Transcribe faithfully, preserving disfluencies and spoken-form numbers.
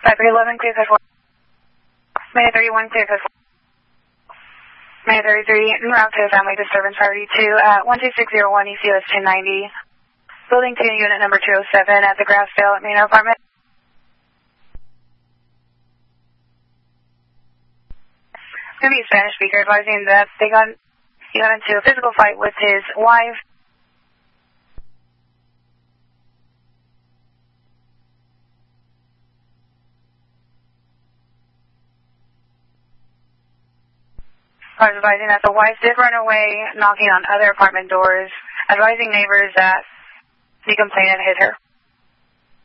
five three eleven, clear code four. May thirty-one, clear code four. May thirty-three, en route to family disturbance priority two at one two six zero one E C O S ten ninety. Building two, unit number two oh seven at the Grassdale Manor apartment. Going to be a Spanish speaker advising that they got, he got into a physical fight with his wife. I was advising that the wife did run away, knocking on other apartment doors, advising neighbors that the complainant hit her.